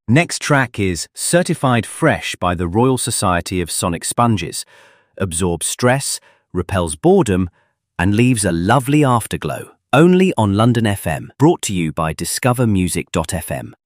Next track is Certified Fresh by the Royal Society of Sonic Sponges. Absorbs stress, repels boredom, and leaves a lovely afterglow. Only on London FM. Brought to you by discovermusic.fm.